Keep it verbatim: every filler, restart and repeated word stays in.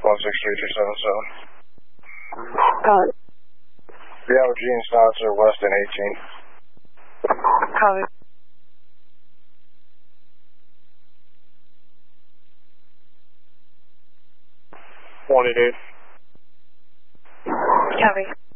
one six three two seven seven. Copy. Yeah, Gene Snotzer, Weston eighteen. Copy. twenty, dude. Copy.